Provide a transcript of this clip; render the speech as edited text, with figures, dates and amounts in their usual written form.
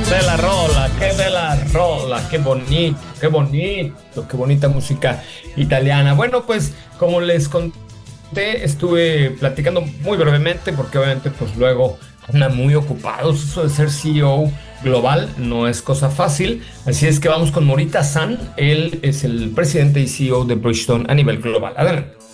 De la rola, qué bonito, qué bonita música italiana. Bueno, pues como les conté, estuve platicando muy brevemente porque obviamente pues luego andan muy ocupados. Eso de ser CEO global no es cosa fácil. Así es que vamos con Morita San. Él es el presidente y CEO de Bridgestone a nivel global. Adelante.